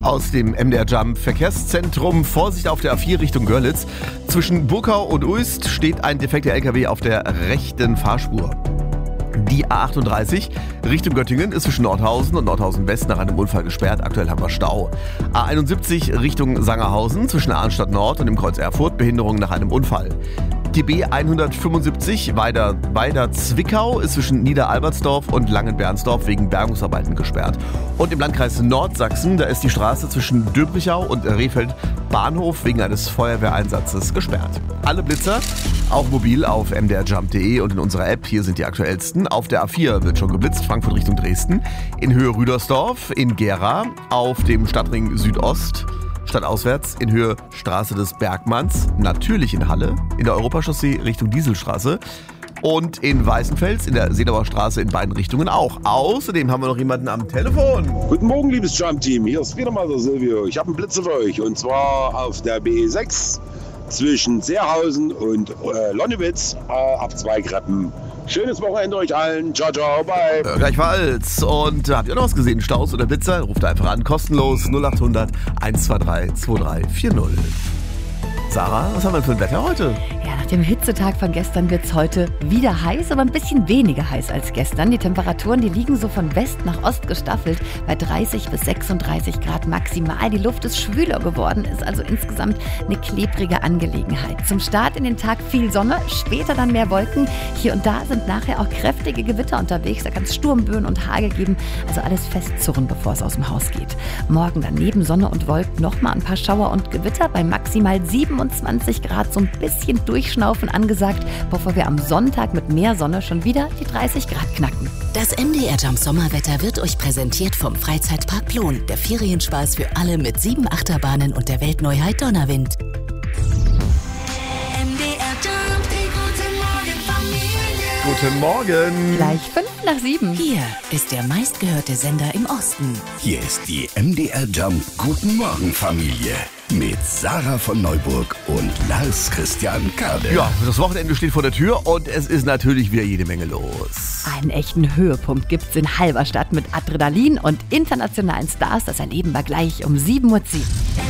aus dem MDR Jump Verkehrszentrum. Vorsicht auf der A4 Richtung Görlitz. Zwischen Burkau und Uist steht ein defekter LKW auf der rechten Fahrspur. Die A38 Richtung Göttingen ist zwischen Nordhausen und Nordhausen West nach einem Unfall gesperrt. Aktuell haben wir Stau. A71 Richtung Sangerhausen zwischen Arnstadt Nord und dem Kreuz Erfurt. Behinderung nach einem Unfall. Die B175 Weida-Zwickau ist zwischen Niederalbertsdorf und Langenbernsdorf wegen Bergungsarbeiten gesperrt. Und im Landkreis Nordsachsen, da ist die Straße zwischen Döbrichau und Rehfeld Bahnhof wegen eines Feuerwehreinsatzes gesperrt. Alle Blitzer, auch mobil auf mdrjump.de und in unserer App, hier sind die aktuellsten. Auf der A4 wird schon geblitzt, Frankfurt Richtung Dresden, in Höhe Rüdersdorf, in Gera, auf dem Stadtring Südost, stadtauswärts in Höhe Straße des Bergmanns, natürlich in Halle, in der Europachaussee Richtung Dieselstraße und in Weißenfels in der Seelauer Straße in beiden Richtungen auch. Außerdem haben wir noch jemanden am Telefon. Guten Morgen, liebes Jump-Team. Hier ist wieder mal der Silvio. Ich habe einen Blitzer für euch und zwar auf der BE6 zwischen Seerhausen und Lonnewitz ab Zweigreppen. Schönes Wochenende euch allen. Ciao, ciao, bye. Gleichfalls. Und habt ihr noch was gesehen? Staus oder Blitzer? Ruft einfach an. Kostenlos 0800 123 2340. Sarah, was haben wir für ein Wetter heute? Ja, nach dem Hitzetag von gestern wird es heute wieder heiß, aber ein bisschen weniger heiß als gestern. Die Temperaturen, die liegen so von West nach Ost gestaffelt bei 30 bis 36 Grad maximal. Die Luft ist schwüler geworden, ist also insgesamt eine klebrige Angelegenheit. Zum Start in den Tag viel Sonne, später dann mehr Wolken. Hier und da sind nachher auch kräftige Gewitter unterwegs. Da kann es Sturmböen und Hagel geben. Also alles festzurren, bevor es aus dem Haus geht. Morgen dann neben Sonne und Wolken nochmal ein paar Schauer und Gewitter bei maximal 27 Grad, so ein bisschen Durchschnaufen angesagt, bevor wir am Sonntag mit mehr Sonne schon wieder die 30 Grad knacken. Das MDR Jump Sommerwetter wird euch präsentiert vom Freizeitpark Plon. Der Ferienspaß für alle mit 7 Achterbahnen und der Weltneuheit Donnerwind. MDR Jump, guten Morgen Familie. Guten Morgen. Gleich 5:05. Hier ist der meistgehörte Sender im Osten. Hier ist die MDR Jump Guten Morgen Familie mit Sarah von Neuburg und Lars Christian Kade. Ja, das Wochenende steht vor der Tür und es ist natürlich wieder jede Menge los. Einen echten Höhepunkt gibt's in Halberstadt mit Adrenalin und internationalen Stars. Das erleben wir gleich um 7:10 Uhr.